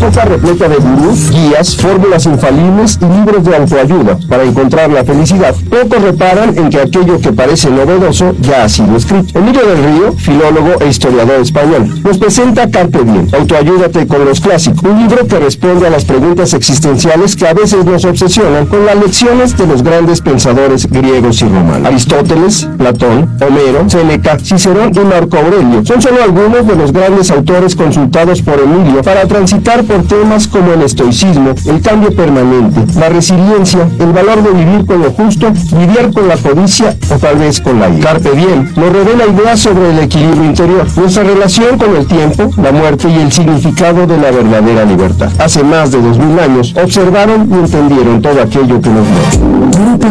Está repleta de gurús, guías, fórmulas infalibles y libros de autoayuda para encontrar la felicidad. Pocos reparan en que aquello que parece novedoso ya ha sido escrito. Emilio del Río, filólogo e historiador español, nos presenta Carpe Diem, Autoayúdate con los clásicos, un libro que responde a las preguntas existenciales que a veces nos obsesionan con las lecciones de los grandes pensadores griegos y romanos. Aristóteles, Platón, Homero, Séneca, Cicerón y Marco Aurelio son solo algunos de los grandes autores consultados por Emilio para transitar por temas como el estoicismo, el cambio permanente, la resiliencia, el valor de vivir con lo justo, lidiar con la codicia o tal vez con la ira. Carpe Diem nos revela ideas sobre el equilibrio interior, nuestra relación con el tiempo, la muerte y el significado de la verdadera libertad. Hace más de 2000 años observaron y entendieron todo aquello que nos mueve.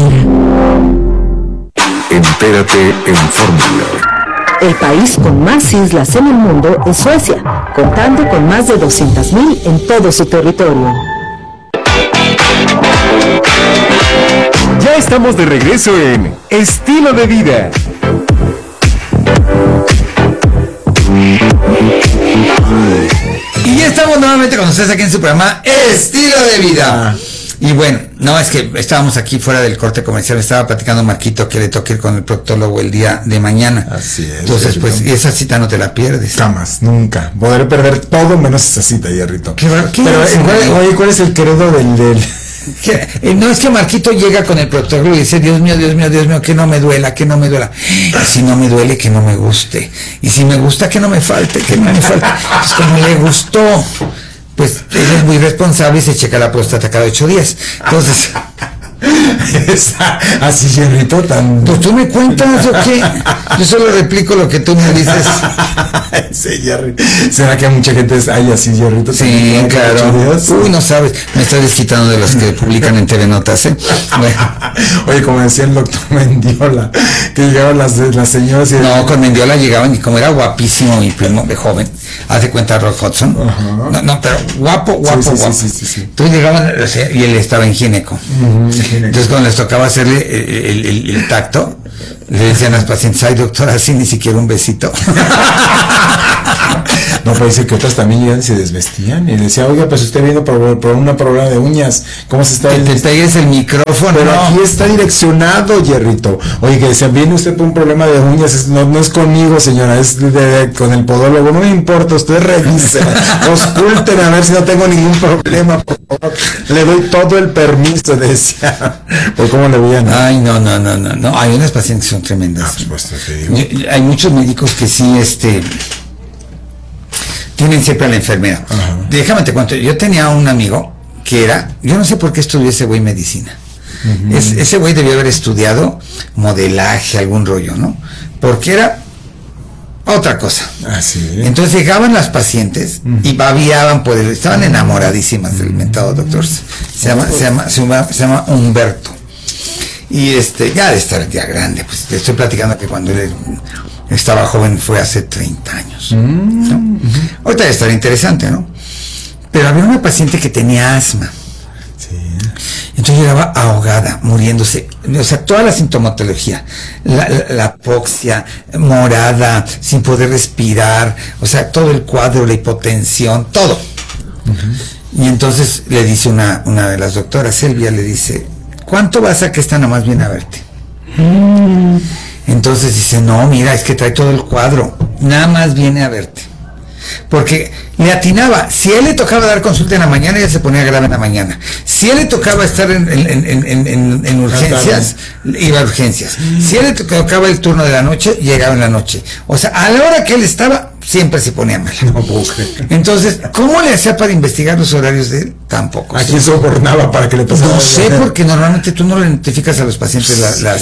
Entérate en Fórmula. El país con más islas en el mundo es Suecia, contando con más de 200.000 en todo su territorio. Ya estamos de regreso en Estilo de Vida. Y ya estamos nuevamente con ustedes aquí en su programa Estilo de Vida. Y bueno, no, es que estábamos aquí fuera del corte comercial, estaba platicando Marquito que le toca ir con el proctólogo el día de mañana. Así es. Entonces, pues, y esa cita no te la pierdes. Jamás, nunca. Podré perder todo menos esa cita, Hierrito. Pero, ¿cuál es el credo del... No, es que Marquito llega con el proctólogo y dice, Dios mío, que no me duela. Y si no me duele, que no me guste. Y si me gusta, que no me falte. Pues como le gustó, pues él es muy responsable y se checa la próstata cada 8 días. Entonces... así, Hierrito, tan... Pues tú me cuentas, ¿o qué? Yo solo replico lo que tú me dices. Sí, Jerry. ¿Será que mucha gente hay así, Hierrito? Sí, claro. Uy, no sabes, me estoy desquitando de los que publican en TV Notas, ¿eh? Bueno. Oye, como decía el doctor Mendiola, que llegaban las señoras y... No, con Mendiola llegaban y como era guapísimo mi primo de joven, haz de cuenta Rock Hudson. No, pero guapo. Sí. Entonces llegaban, o sea, y él estaba en gineco. Entonces cuando les tocaba hacerle el tacto, le decían a las pacientes, ay doctora, así ni siquiera un besito. No, puede ser que otras también llegan y se desvestían y decía, oiga, pues usted vino por una programa de uñas, ¿cómo se está? Que te pegues el micrófono. Pero aquí está direccionado, Hierrito. Oye, que decían, viene usted por un problema de uñas, no es conmigo, señora, es con el podólogo, no me importa, usted revise, ausculten a ver si no tengo ningún problema, por favor. Le doy todo el permiso, decía. ¿Por cómo le veían? Ay, no, hay unas pacientes que son tremendas. Pues te digo. Hay muchos médicos que sí, tienen siempre a la enfermera. Ajá. Déjame te cuento, yo tenía un amigo que yo no sé por qué estudió ese güey medicina. Uh-huh. Ese güey debió haber estudiado modelaje, algún rollo, ¿no? Porque era otra cosa. Así. Entonces llegaban las pacientes y babiaban por él, estaban enamoradísimas del mentado doctor. Se llama Humberto. Y ya de estar ya grande, pues te estoy platicando que cuando él estaba joven fue hace 30 años. ¿No? Ahorita debe estar interesante, ¿no? Pero había una paciente que tenía asma. Sí. Entonces llegaba ahogada, muriéndose. O sea, toda la sintomatología, la apoxia, morada, sin poder respirar, o sea, todo el cuadro, la hipotensión, todo. Uh-huh. Y entonces le dice una de las doctoras, Silvia, le dice, ¿cuánto vas a que esta nomás viene a verte? Entonces dice, no, mira, es que trae todo el cuadro, nada más viene a verte. Porque le atinaba, si a él le tocaba dar consulta en la mañana, ella se ponía grave en la mañana. Si a él le tocaba estar en urgencias, iba a urgencias. Si a él le tocaba el turno de la noche, llegaba en la noche. O sea, a la hora que él estaba, siempre se ponía mal. No puedo creer. Entonces, ¿cómo le hacía para investigar los horarios de él? Tampoco. ¿A quién sobornaba para que le pasara? No sé, porque normalmente tú no le identificas a los pacientes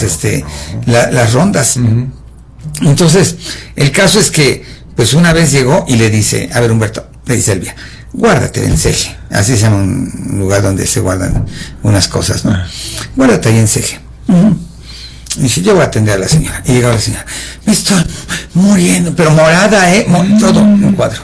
las rondas. Uh-huh. Entonces, el caso es que pues una vez llegó y le dice, a ver Humberto, le dice Elvia, guárdate en Ceje, así se llama un lugar donde se guardan unas cosas, ¿no? Guárdate ahí en Ceje. Uh-huh. Y dice, yo voy a atender a la señora. Y llega la señora, me estoy muriendo, pero morada, todo en cuadro.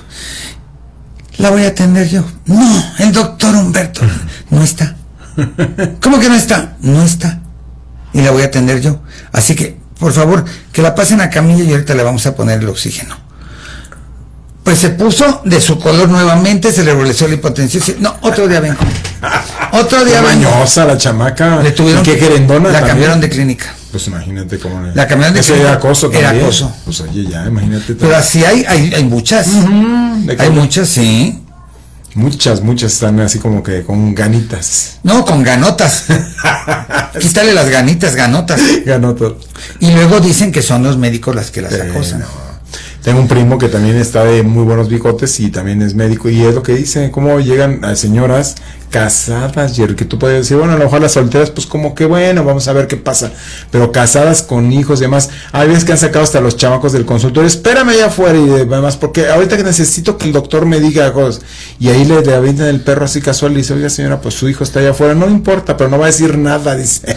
La voy a atender yo. No, el doctor Humberto no está. ¿Cómo que no está? No está. Y la voy a atender yo. Así que, por favor, que la pasen a camilla y ahorita le vamos a poner el oxígeno. Pues se puso de su color nuevamente, se le regresó la hipotensión. No, otro día vengo. Otro día vengo. Mañosa la chamaca. Le tuvieron ¿Qué querendona? La también? Cambiaron de clínica. Pues imagínate cómo La cambiaron de eso clínica. era acoso también. Era acoso. Pues oye, ya, imagínate. Pero así hay muchas. Hay muchas, sí. Muchas están así como que con ganitas. No, con ganotas. Quítale las ganotas. Ganotas. Y luego dicen que son los médicos las que las acosan. No. Tengo un primo que también está de muy buenos bigotes y también es médico y es lo que dice, cómo llegan a señoras casadas, Jerry, que tú puedes decir, bueno, a lo mejor las solteras, pues como que bueno, vamos a ver qué pasa, pero casadas con hijos y demás, hay veces que han sacado hasta los chamacos del consultorio, espérame allá afuera y demás, porque ahorita que necesito que el doctor me diga cosas, y ahí le avientan el perro así casual y dice, oiga señora, pues su hijo está allá afuera, no importa, pero no va a decir nada, dice,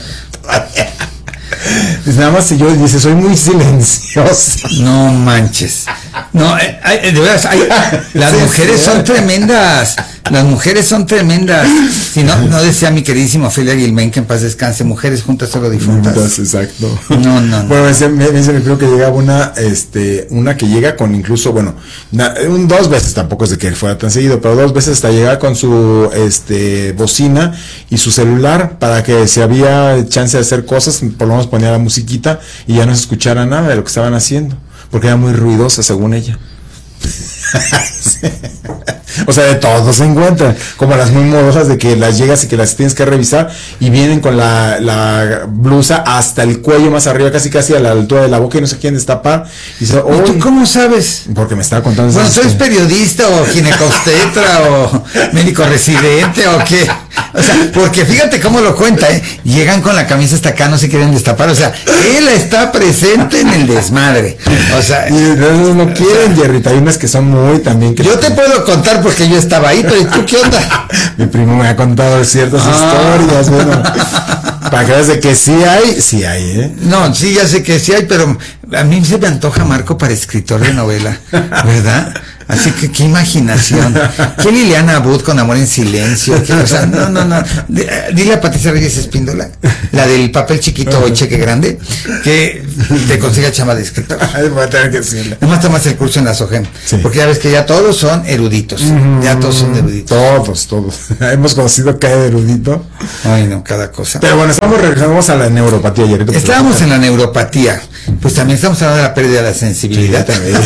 dice, nada más yo, dice, soy muy silenciosa. No manches. No, de veras, las mujeres son tremendas. Las mujeres son tremendas. Si no, no decía mi queridísimo Ophelia Guilmain, que en paz descanse, mujeres juntas solo difuntas. Exacto. No. Bueno, me dice mi primo que llegaba una que llega con incluso, bueno, 2 veces, tampoco es de que fuera tan seguido, pero 2 veces hasta llegaba con su bocina y su celular para que si había chance de hacer cosas, por lo menos ponía la musiquita y ya no se escuchara nada de lo que estaban haciendo, porque era muy ruidosa según ella. O sea, de todo se encuentran, como las muy modosas de que las llegas y que las tienes que revisar y vienen con la blusa hasta el cuello más arriba, casi a la altura de la boca y no se quieren destapar. Y tú cómo sabes? Porque me estaba contando. Bueno, ¿tú eres periodista o ginecobstetra o médico residente o qué? O sea, porque fíjate cómo lo cuenta, llegan con la camisa hasta acá, no se quieren destapar, o sea, él está presente en el desmadre, o sea, y no quieren, Jerry, hay unas que son muy también que yo te puedo contar porque yo estaba ahí, pero ¿y tú qué onda? Mi primo me ha contado ciertas historias, bueno, para que veas de que sí hay, No, sí, ya sé que sí hay, pero a mí se me antoja Marco para escritor de novela, ¿verdad? Así que qué imaginación. ¿Qué Liliana Abud con Amor en Silencio? O sea, no. Dile a Patricia Reyes Espíndola, la del papel chiquito y cheque grande, que te consiga chamba de escritor. Voy a tener que decirle. Nomás tomas el curso en la SOGEM, sí. Porque ya ves que ya todos son eruditos. Ya todos son eruditos. Todos. Hemos conocido cada erudito. Ay, no, cada cosa. Pero bueno, regresamos a la neuropatía, Jerry. Estábamos en la neuropatía. Pues también estamos hablando de la pérdida de la sensibilidad. Sí, también.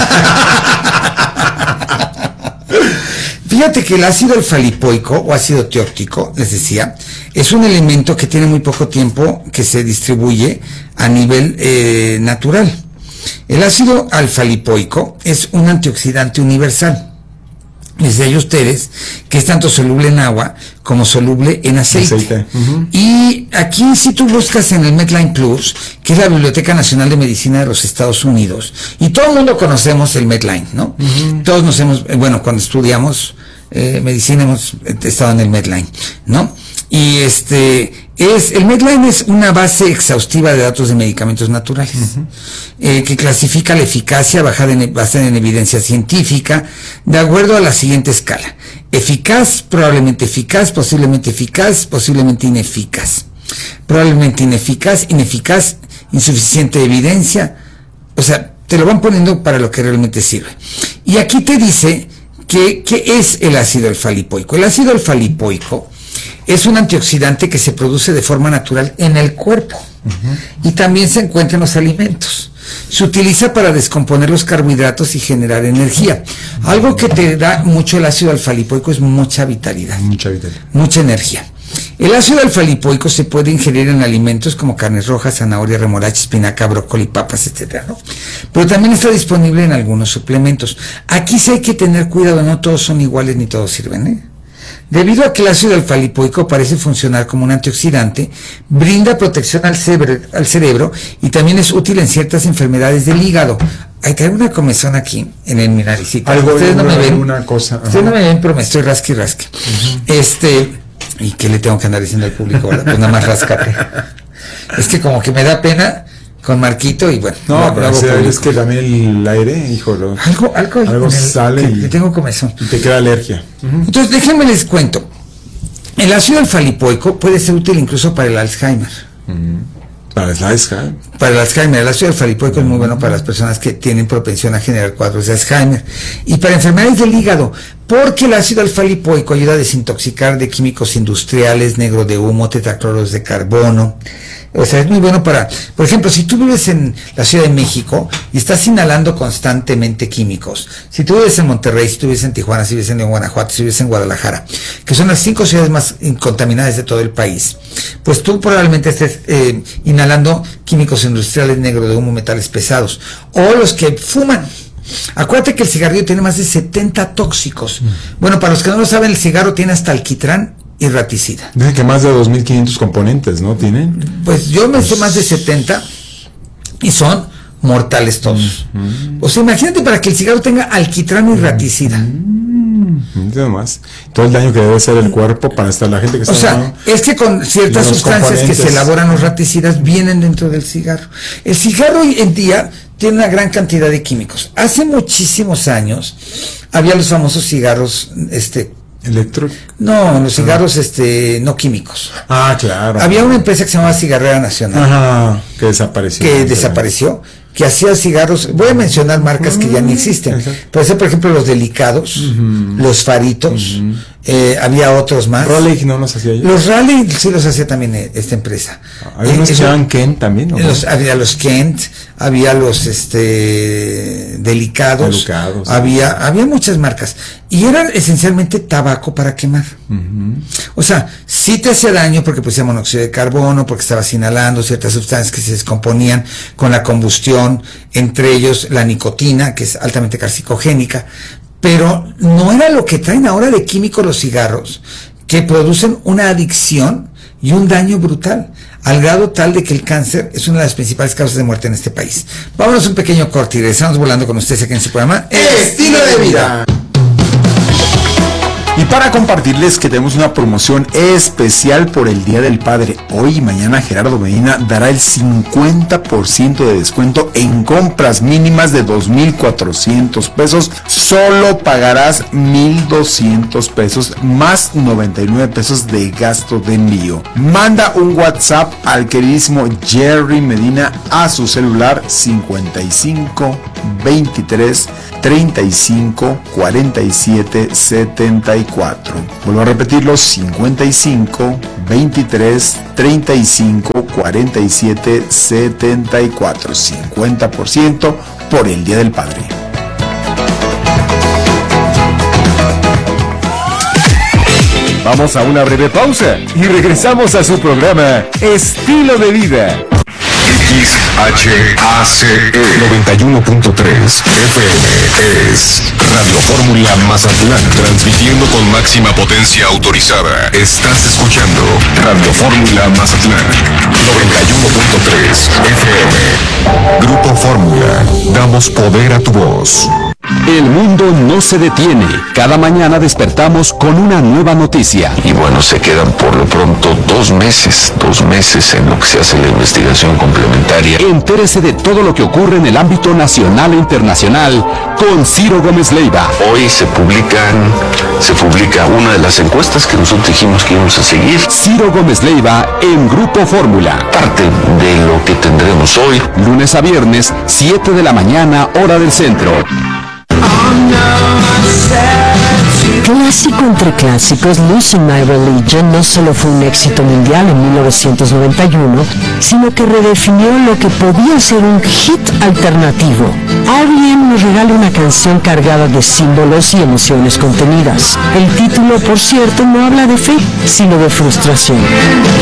Fíjate que el ácido alfa-lipoico o ácido tióctico, les decía, es un elemento que tiene muy poco tiempo que se distribuye a nivel natural. El ácido alfa-lipoico es un antioxidante universal. Les decía a ustedes que es tanto soluble en agua como soluble en aceite. Y aquí si tú buscas en el Medline Plus, que es la Biblioteca Nacional de Medicina de los Estados Unidos, y todo el mundo conocemos el Medline, ¿no? Todos nos hemos, cuando estudiamos medicina hemos estado en el Medline, ¿no? Y el Medline es una base exhaustiva de datos de medicamentos naturales, que clasifica la eficacia basada en evidencia científica de acuerdo a la siguiente escala: eficaz, probablemente eficaz, posiblemente ineficaz, probablemente ineficaz, insuficiente evidencia. O sea, te lo van poniendo para lo que realmente sirve. Y aquí te dice ¿qué es el ácido alfa-lipoico? El ácido alfa-lipoico es un antioxidante que se produce de forma natural en el cuerpo y también se encuentra en los alimentos. Se utiliza para descomponer los carbohidratos y generar energía. Algo que te da mucho el ácido alfa-lipoico es mucha vitalidad. Mucha energía. El ácido alfa-lipoico se puede ingerir en alimentos como carnes rojas, zanahoria, remolacha, espinaca, brócoli, papas, etcétera, ¿no? Pero también está disponible en algunos suplementos. Aquí sí hay que tener cuidado, no todos son iguales ni todos sirven, ¿eh? Debido a que el ácido alfa-lipoico parece funcionar como un antioxidante, brinda protección al cerebro y también es útil en ciertas enfermedades del hígado. Hay que una comezón aquí en mi naricita. Ustedes no me ven, ustedes no me ven, pero me estoy rasqui. ¿Y qué le tengo que andar diciendo al público? ¿Verdad? Pues nada más rascate. Es que como que me da pena con Marquito y bueno. No, pero es que también el aire, híjole. Algo sale y tengo comezón. Y te queda alergia. Entonces déjenme les cuento. El ácido alfa-lipoico puede ser útil incluso para el Alzheimer. Para el Alzheimer. Para el Alzheimer, el ácido alfa-lipoico es muy bueno para las personas que tienen propensión a generar cuadros de Alzheimer. Y para enfermedades del hígado, porque el ácido alfa-lipoico ayuda a desintoxicar de químicos industriales, negro de humo, tetracloros de carbono. O sea, es muy bueno para, por ejemplo, si tú vives en la Ciudad de México y estás inhalando constantemente químicos, si tú vives en Monterrey, si tú vives en Tijuana, si vives en Guanajuato, si vives en Guadalajara, que son las 5 ciudades más contaminadas de todo el país, pues tú probablemente estés inhalando químicos industriales, negro de humo, metales pesados, o los que fuman. Acuérdate que el cigarrillo tiene más de 70 tóxicos. Bueno, para los que no lo saben, el cigarro tiene hasta alquitrán y raticida. Dice que más de 2.500 componentes, ¿no? ¿Tienen? Pues yo me sé más de 70 y son mortales todos. O sea, imagínate para que el cigarro tenga alquitrán y raticida. Nada más. Todo el daño que debe hacer el cuerpo para estar la gente que está... O sea, es que con ciertas sustancias que se elaboran los raticidas vienen dentro del cigarro. El cigarro hoy en día tiene una gran cantidad de químicos. Hace muchísimos años había los famosos cigarros, ¿Electro? No, los cigarros no químicos. Ah, claro. Había una empresa que se llamaba Cigarrera Nacional. Ajá, que desapareció. Que hacía cigarros, voy a mencionar marcas que ya ni existen. Puede ser, por ejemplo, los Delicados, los Faritos, había otros más. Raleigh no los hacía yo. Los Raleigh sí los hacía también esta empresa. Había unos que se llamaban Kent también, ¿no? Había los Kent, había los Delicados, había muchas marcas. Y eran esencialmente tabaco para quemar. O sea, sí te hacía daño porque pusía monóxido de carbono, porque estabas inhalando ciertas sustancias que se descomponían con la combustión, entre ellos la nicotina, que es altamente carcinogénica, pero no era lo que traen ahora de químicos los cigarros, que producen una adicción y un daño brutal, al grado tal de que el cáncer es una de las principales causas de muerte en este país. Vámonos un pequeño corte y regresamos volando con ustedes aquí en su programa Estilo de Vida. Y para compartirles que tenemos una promoción especial por el Día del Padre. Hoy y mañana Gerardo Medina dará el 50% de descuento en compras mínimas de 2,400 pesos. Solo pagarás 1,200 pesos más 99 pesos de gasto de envío. Manda un WhatsApp al queridísimo Jerry Medina a su celular 55 23 35 47 74. Vuelvo a repetirlo, 55 23 35 47 74. 50% por el Día del Padre. Vamos a una breve pausa y regresamos a su programa Estilo de Vida. XHACE 91.3 FM es Radio Fórmula Mazatlán, transmitiendo con máxima potencia autorizada. Estás escuchando Radio Fórmula Mazatlán 91.3 FM. Grupo Fórmula, damos poder a tu voz. El mundo no se detiene. Cada mañana despertamos con una nueva noticia. Y bueno, se quedan por lo pronto 2 meses en lo que se hace la investigación complementaria. Entérese de todo lo que ocurre en el ámbito nacional e internacional con Ciro Gómez Leiva. Hoy se publica una de las encuestas que nosotros dijimos que íbamos a seguir. Ciro Gómez Leiva en Grupo Fórmula. Parte de lo que tendremos hoy. Lunes a viernes, 7 de la mañana, hora del centro. Clásico entre clásicos, Losing My Religion no solo fue un éxito mundial en 1991, sino que redefinió lo que podía ser un hit alternativo. R.E.M. nos regala una canción cargada de símbolos y emociones contenidas. El título, por cierto, no habla de fe, sino de frustración.